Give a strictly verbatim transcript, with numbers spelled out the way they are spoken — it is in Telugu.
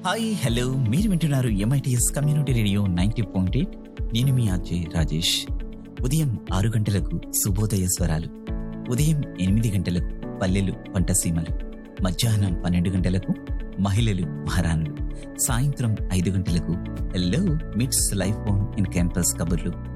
హాయ్ హలో మీరు వింటున్నారు MITS community radio ninety point eight. నేను మీ అజయ్ రాజేష్. ఉదయం ఆరు గంటలకు శుభోదయ స్వరాలు, ఉదయం ఎనిమిది గంటలకు పల్లెలు పంటసీమలు, మధ్యాహ్నం పన్నెండు గంటలకు మహిళలు మహారాణులు, సాయంత్రం ఐదు గంటలకు హలో మిట్స్ లైఫ్ ఆన్ ఇన్ క్యాంపస్ కబుర్లు,